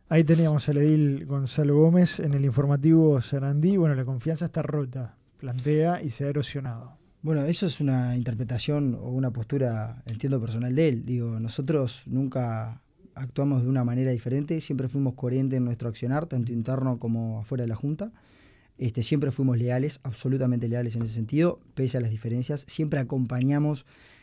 Ahí teníamos al edil Gonzalo Gómez en el informativo Sarandí. Bueno, la confianza está rota, plantea y se ha erosionado. Bueno, eso es una interpretación o una postura, entiendo, personal de él. Digo, nosotros nunca actuamos de una manera diferente, siempre fuimos coherentes en nuestro accionar, tanto interno como afuera de la Junta. Siempre fuimos leales, absolutamente leales en ese sentido, pese a las diferencias. Siempre acompañamos